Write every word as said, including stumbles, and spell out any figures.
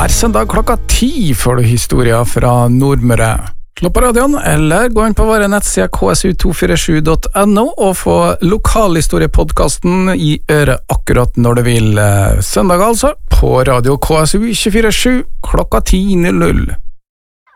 Hver søndag klokka ti får du historier fra Nordmøre. Slå på radioen, eller gå inn på våre nettsider k s u to fire sju punktum n o og få lokalhistoriepodcasten i øret akkurat når du vil. Søndag altså, på radio K S U tjuefire sju klokka ti null null.